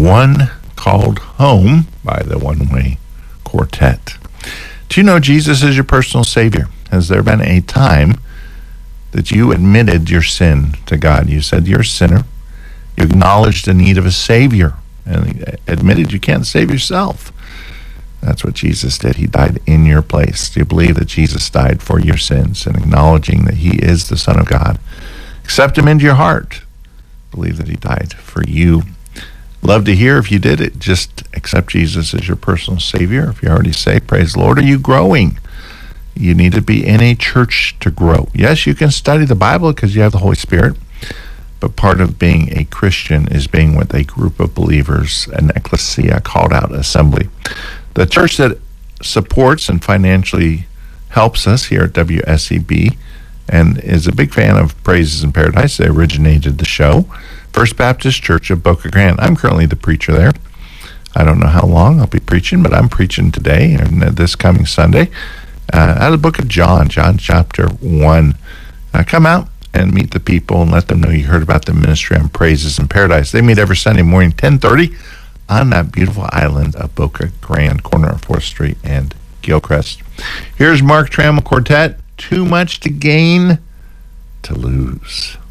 One Called Home by the One Way Quartet. Do you know Jesus is your personal Savior? Has there been a time that you admitted your sin to God? You said you're a sinner. You acknowledged the need of a Savior and admitted you can't save yourself. That's what Jesus did. He died in your place. Do you believe that Jesus died for your sins and acknowledging that he is the Son of God? Accept him into your heart. Believe that he died for you. Love to hear if you did it. Just accept Jesus as your personal Savior. If you already say, praise the Lord, are you growing? You need to be in a church to grow. Yes, you can study the Bible because you have the Holy Spirit, but part of being a Christian is being with a group of believers, an ecclesia, called out assembly. The church that supports and financially helps us here at WSEB and is a big fan of Praises in Paradise. They originated the show. First Baptist Church of Boca Grande. I'm currently the preacher there. I don't know how long I'll be preaching, but I'm preaching today and this coming Sunday out of the book of John chapter 1. Come out and meet the people and let them know you heard about the ministry on Praises in Paradise. They meet every Sunday morning, 10:30, on that beautiful island of Boca Grande, corner of 4th Street and Gilchrist. Here's Mark Trammell Quartet, Too Much to Gain to Lose.